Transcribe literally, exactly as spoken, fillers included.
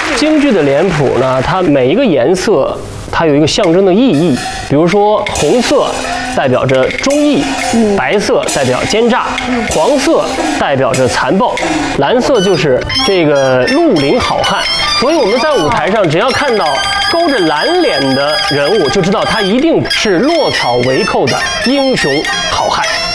京剧的脸谱呢，它每一个颜色它有一个象征的意义，比如说红色代表着忠义，白色代表奸诈，黄色代表着残暴，蓝色就是这个绿林好汉。所以我们在舞台上，只要看到勾着蓝脸的人物，就知道他一定是落草为寇的英雄好汉。